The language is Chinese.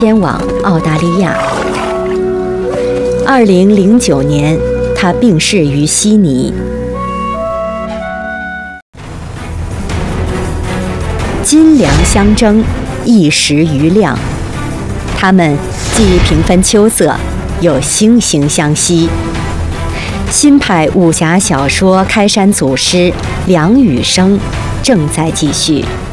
迁往澳大利亚。2009年，他病逝于悉尼。金梁相争，一时瑜亮。他们既平分秋色，又惺惺相惜。新派武侠小说开山祖师梁羽生正在继续。